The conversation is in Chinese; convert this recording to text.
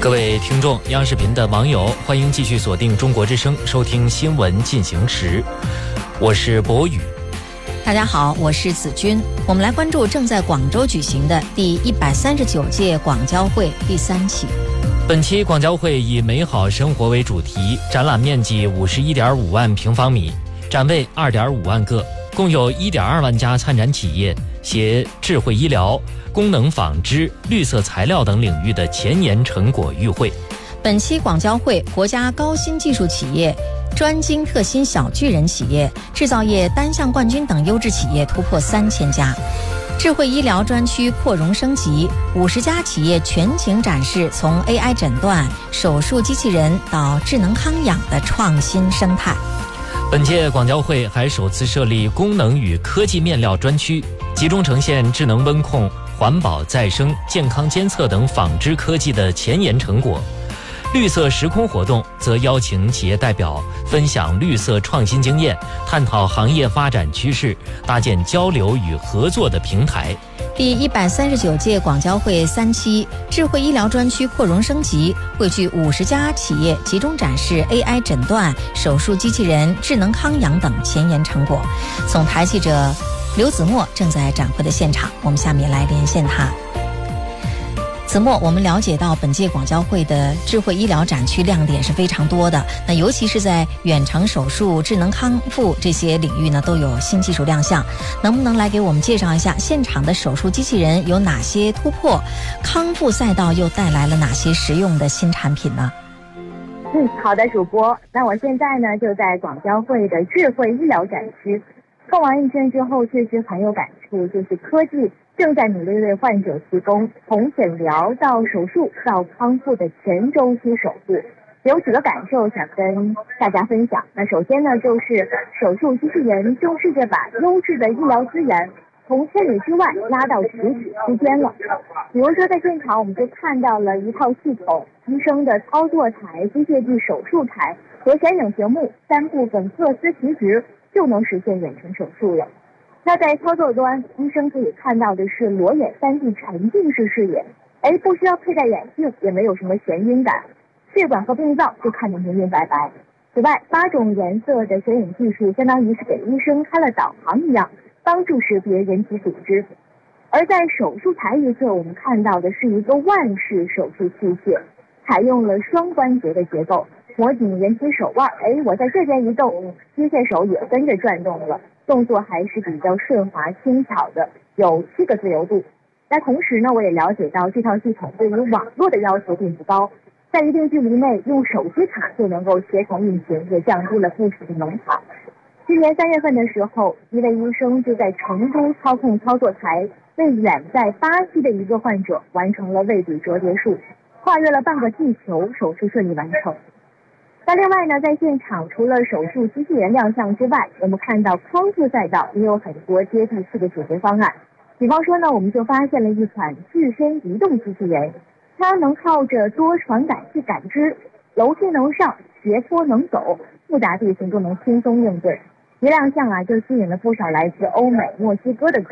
各位听众，央视频的网友，欢迎继续锁定中国之声，收听新闻进行时。我是博宇。 大家好，我是子君。我们来关注正在广州举行的第139届广交会第3期。 本期广交会以美好生活为主题，展览面积51.5万平方米，展位2.5万个，共有1.2万家参展企业，携智慧医疗、功能纺织、绿色材料等领域的前沿成果与会。 本期广交会，国家高新技术企业、专精特新小巨人企业、制造业单项冠军等优质企业突破3000家。智慧医疗专区扩容升级，50家企业全景展示从 AI 诊断、手术机器人到智能康养的创新生态。 本届广交会还首次设立功能与科技面料专区，集中呈现智能温控、环保再生、健康监测等纺织科技的前沿成果。绿色时空活动则邀请企业代表分享绿色创新经验，探讨行业发展趋势，搭建交流与合作的平台。 第139届广交会3期智慧医疗专区扩容升级，汇聚50家企业，集中展示 AI 诊断、手术机器人、智能康养等前沿成果。总台记者刘子墨正在展会的现场，我们下面来连线他。子墨，我们了解到本届广交会的智慧医疗展区亮点是非常多的，那尤其是在远程手术、智能康复这些领域呢，都有新技术亮相。能不能来给我们介绍一下现场的手术机器人有哪些突破？康复赛道又带来了哪些实用的新产品呢？ 好的，主播。那我现在呢就在广交会的智慧医疗展区，逛完一圈之后，确实很有感触，就是科技正在努力为患者提供从诊疗到手术到康复的全周期守护。有几个感受想跟大家分享。那首先呢，就是手术机器人正试着把优质的医疗资源从千里之外拉到咫尺之间了。比如说在现场我们就看到了一套系统，医生的操作台、机械臂手术台和显影屏幕3部分各司其职，就能实现远程手术了。那在操作端，医生可以看到的是裸眼3D 沉浸式视野，不需要佩戴眼镜，也没有什么眩晕感，血管和病灶就看得明明白白。此外，8种颜色的显影技术相当于是给医生开了导航一样，帮助识别人体组织。而在手术台一侧，我们看到的是一个腕式手术器械，采用了双关节的结构，模拟人体手腕，我在这边一动，机械手也跟着转动了，动作还是比较顺滑轻巧的，有7个自由度。那同时呢，我也了解到这套系统对于网络的要求并不高，在一定距离内用手机卡就能够协同运行，也降低了部署的门槛。今年3月份的时候，一位医生就在成都操控操作台，为远在巴西的一个患者完成了胃底折叠术，跨越了半个地球，手术顺利完成。那另外呢，在现场除了手术机器人亮相之外，我们看到康复赛道也有很多接地气的解决方案。比方说呢，我们就发现了一款具身移动机器人，它能靠着多传感器感知，楼梯能上，斜坡能走，复杂地形都能轻松应对。一亮相就吸引了不少来自欧美、墨西哥的